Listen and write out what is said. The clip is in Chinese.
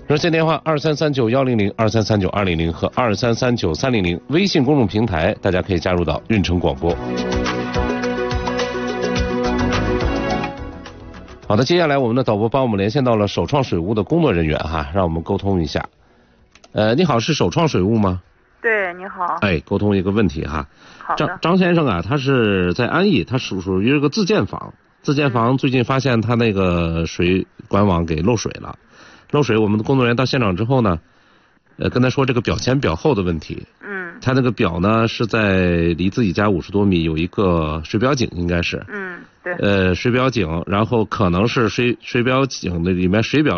热线电话2339-100、2339-200和2339-300，微信公众平台大家可以加入到运城广播。好的，接下来我们的导播帮我们连线到了首创水务的工作人员哈，让我们沟通一下。你好，是首创水务吗？ 对，你好。 哎，沟通一个问题哈。 好的。 张先生啊，他是在安邑，他属于这个自建房。自建房最近发现他那个水管网给漏水了，漏水，我们的工作人员到现场之后呢，跟他说这个表前表后的问题。他那个表呢是在离自己家50多米有一个水表井，应该是。对。水表井，然后可能是水表井的里面水表